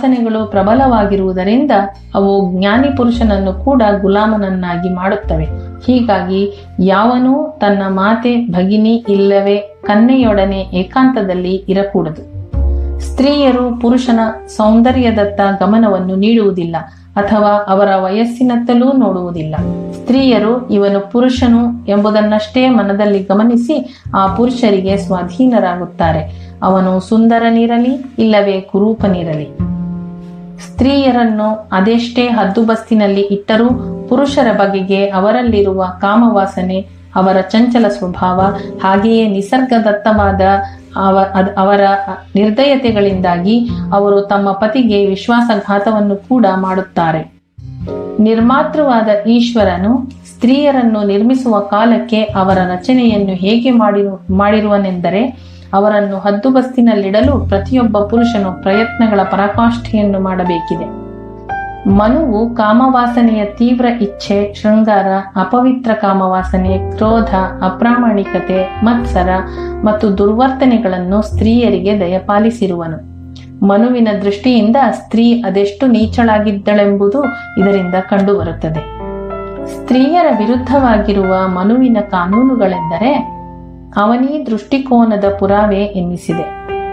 ವಾಸನೆಗಳು ಪ್ರಬಲವಾಗಿರುವುದರಿಂದ ಅವು ಜ್ಞಾನಿ ಪುರುಷನನ್ನು ಕೂಡ ಗುಲಾಮನನ್ನಾಗಿ ಮಾಡುತ್ತವೆ. ಹೀಗಾಗಿ ಯಾವನೂ ತನ್ನ ಮಾತೆ, ಭಗಿನಿ ಇಲ್ಲವೇ ಕನ್ಯೆಯೊಡನೆ ಏಕಾಂತದಲ್ಲಿ ಇರಕೂಡದು. ಸ್ತ್ರೀಯರು ಪುರುಷನ ಸೌಂದರ್ಯದತ್ತ ಗಮನವನ್ನು ನೀಡುವುದಿಲ್ಲ ಅಥವಾ ಅವರ ವಯಸ್ಸಿನತ್ತಲೂ ನೋಡುವುದಿಲ್ಲ. ಸ್ತ್ರೀಯರು ಇವನು ಪುರುಷನು ಎಂಬುದನ್ನಷ್ಟೇ ಮನದಲ್ಲಿ ಗಮನಿಸಿ ಆ ಪುರುಷರಿಗೆ ಸ್ವಾಧೀನರಾಗುತ್ತಾರೆ, ಅವನು ಸುಂದರನಿರಲಿ ಇಲ್ಲವೇ ಕುರೂಪನಿರಲಿ. ಸ್ತ್ರೀಯರನ್ನು ಅದೆಷ್ಟೇ ಹದ್ದುಬಸ್ತಿನಲ್ಲಿ ಇಟ್ಟರೂ ಪುರುಷರ ಬಗೆಗೆ ಅವರಲ್ಲಿರುವ ಕಾಮವಾಸನೆ, ಅವರ ಚಂಚಲ ಸ್ವಭಾವ, ಹಾಗೆಯೇ ನಿಸರ್ಗದತ್ತವಾದ ಅವರ ನಿರ್ದಯತೆಗಳಿಂದಾಗಿ ಅವರು ತಮ್ಮ ಪತಿಗೆ ವಿಶ್ವಾಸಘಾತವನ್ನು ಕೂಡ ಮಾಡುತ್ತಾರೆ. ನಿರ್ಮಾತೃವಾದ ಈಶ್ವರನು ಸ್ತ್ರೀಯರನ್ನು ನಿರ್ಮಿಸುವ ಕಾಲಕ್ಕೆ ಅವರ ರಚನೆಯನ್ನು ಹೇಗೆ ಮಾಡಿರುವನೆಂದರೆ, ಅವರನ್ನು ಹದ್ದುಬಸ್ತಿನಲ್ಲಿಡಲು ಪ್ರತಿಯೊಬ್ಬ ಪುರುಷನು ಪ್ರಯತ್ನಗಳ ಪರಾಕಾಷ್ಠೆಯನ್ನು ಮಾಡಬೇಕಿದೆ. ಮನುವು ಕಾಮವಾಸನೆಯ ತೀವ್ರ ಇಚ್ಛೆ, ಶೃಂಗಾರ, ಅಪವಿತ್ರ ಕಾಮವಾಸನೆ, ಕ್ರೋಧ, ಅಪ್ರಾಮಾಣಿಕತೆ, ಮತ್ಸರ ಮತ್ತು ದುರ್ವರ್ತನೆಗಳನ್ನು ಸ್ತ್ರೀಯರಿಗೆ ದಯಪಾಲಿಸಿರುವನು. ಮನುವಿನ ದೃಷ್ಟಿಯಿಂದ ಸ್ತ್ರೀ ಅದೆಷ್ಟು ನೀಚಳಾಗಿದ್ದಳೆಂಬುದು ಇದರಿಂದ ಕಂಡುಬರುತ್ತದೆ. ಸ್ತ್ರೀಯರ ವಿರುದ್ಧವಾಗಿರುವ ಮನುವಿನ ಕಾನೂನುಗಳೆಂದರೆ ಅವನೀ ದೃಷ್ಟಿಕೋನದ ಪುರಾವೆ ಎನ್ನಿಸಿದೆ.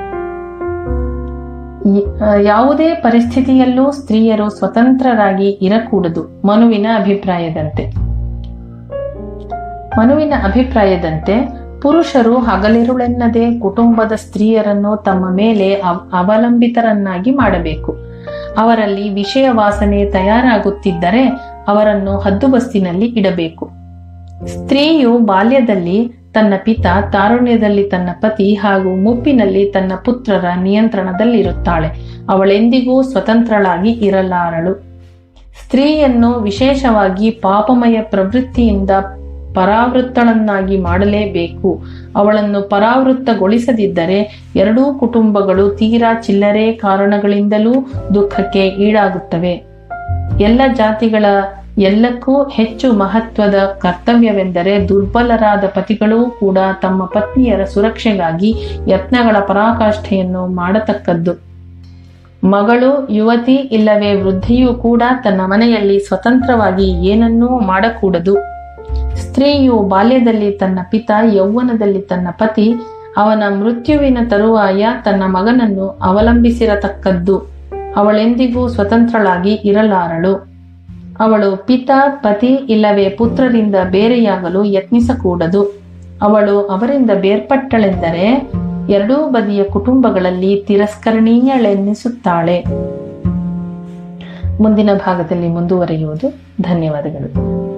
ಯಾವುದೇ ಪರಿಸ್ಥಿತಿಯಲ್ಲೂ ಸ್ತ್ರೀಯರು ಸ್ವತಂತ್ರರಾಗಿ ಇರಕೂಡದು. ಮನುವಿನ ಅಭಿಪ್ರಾಯದಂತೆ ಪುರುಷರು ಹಗಲಿರುಳೆನ್ನದೆ ಕುಟುಂಬದ ಸ್ತ್ರೀಯರನ್ನು ತಮ್ಮ ಮೇಲೆ ಅವಲಂಬಿತರನ್ನಾಗಿ ಮಾಡಬೇಕು. ಅವರಲ್ಲಿ ವಿಷಯ ವಾಸನೆ ತಯಾರಾಗುತ್ತಿದ್ದರೆ ಅವರನ್ನು ಹದ್ದುಬಸ್ತಿನಲ್ಲಿ ಇಡಬೇಕು. ಸ್ತ್ರೀಯು ಬಾಲ್ಯದಲ್ಲಿ ತನ್ನ ಪಿತ, ತಾರುಣ್ಯದಲ್ಲಿ ತನ್ನ ಪತಿ ಹಾಗೂ ಮುಪ್ಪಿನಲ್ಲಿ ತನ್ನ ಪುತ್ರರ ನಿಯಂತ್ರಣದಲ್ಲಿರುತ್ತಾಳೆ. ಅವಳೆಂದಿಗೂ ಸ್ವತಂತ್ರಳಾಗಿ ಇರಲಾರಳು. ಸ್ತ್ರೀಯನ್ನು ವಿಶೇಷವಾಗಿ ಪಾಪಮಯ ಪ್ರವೃತ್ತಿಯಿಂದ ಪರಾವೃತ್ತಳನ್ನಾಗಿ ಮಾಡಲೇಬೇಕು. ಅವಳನ್ನು ಪರಾವೃತ್ತಗೊಳಿಸದಿದ್ದರೆ ಎರಡೂ ಕುಟುಂಬಗಳು ತೀರಾ ಚಿಲ್ಲರೆ ಕಾರಣಗಳಿಂದಲೂ ದುಃಖಕ್ಕೆ ಈಡಾಗುತ್ತವೆ. ಎಲ್ಲ ಜಾತಿಗಳ ಎಲ್ಲಕ್ಕೂ ಹೆಚ್ಚು ಮಹತ್ವದ ಕರ್ತವ್ಯವೆಂದರೆ ದುರ್ಬಲರಾದ ಪತಿಗಳೂ ಕೂಡ ತಮ್ಮ ಪತ್ನಿಯರ ಸುರಕ್ಷೆಗಾಗಿ ಯತ್ನಗಳ ಪರಾಕಾಷ್ಠೆಯನ್ನು ಮಾಡತಕ್ಕದ್ದು. ಮಗಳು, ಯುವತಿ ಇಲ್ಲವೇ ವೃದ್ಧೆಯೂ ಕೂಡ ತನ್ನ ಮನೆಯಲ್ಲಿ ಸ್ವತಂತ್ರವಾಗಿ ಏನನ್ನೂ ಮಾಡಕೂಡದು. ಸ್ತ್ರೀಯು ಬಾಲ್ಯದಲ್ಲಿ ತನ್ನ ಪಿತ, ಯೌವನದಲ್ಲಿ ತನ್ನ ಪತಿ, ಅವನ ಮೃತ್ಯುವಿನ ತರುವಾಯ ತನ್ನ ಮಗನನ್ನು ಅವಲಂಬಿಸಿರತಕ್ಕದ್ದು. ಅವಳೆಂದಿಗೂ ಸ್ವತಂತ್ರಳಾಗಿ ಇರಲಾರಳು. ಅವಳು ಪಿತ, ಪತಿ ಇಲ್ಲವೇ ಪುತ್ರರಿಂದ ಬೇರೆಯಾಗಲು ಯತ್ನಿಸಕೂಡದು. ಅವಳು ಅವರಿಂದ ಬೇರ್ಪಟ್ಟಳೆಂದರೆ ಎರಡೂ ಬದಿಯ ಕುಟುಂಬಗಳಲ್ಲಿ ತಿರಸ್ಕರಣೀಯಳೆನ್ನಿಸುತ್ತಾಳೆ. ಮುಂದಿನ ಭಾಗದಲ್ಲಿ ಮುಂದುವರಿಯುವುದು. ಧನ್ಯವಾದಗಳು.